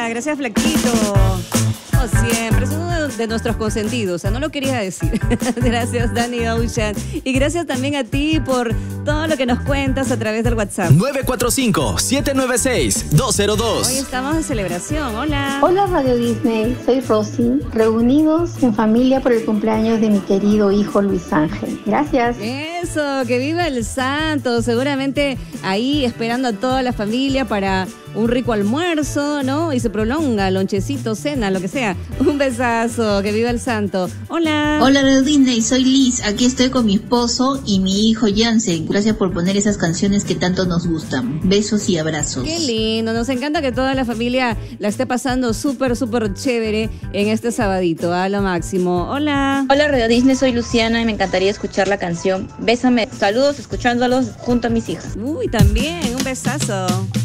gracias Flaquito. Como siempre, es uno de nuestros consentidos, o sea, no lo quería decir. Gracias Dani Ocean. Y gracias también a ti por todo lo que nos cuentas a través del WhatsApp. 945-796-202. Hoy estamos de celebración, hola. Hola Radio Disney, soy Rosy, reunidos en familia por el cumpleaños de mi querido hijo Luis Ángel. Gracias. Eso, que viva el santo, seguramente ahí esperando a toda la familia para un rico almuerzo, ¿no? Y se prolonga, lonchecito, cena, lo que sea. Un besazo, que viva el santo. Hola. Hola Radio Disney, soy Liz, aquí estoy con mi esposo y mi hijo Jansen. Gracias por poner esas canciones que tanto nos gustan. Besos y abrazos. Qué lindo, nos encanta que toda la familia la esté pasando súper chévere en este sabadito, a lo máximo. Hola. Hola Radio Disney, soy Luciana y me encantaría escuchar la canción Bésame. Saludos escuchándolos junto a mis hijas. Uy, también, un besazo.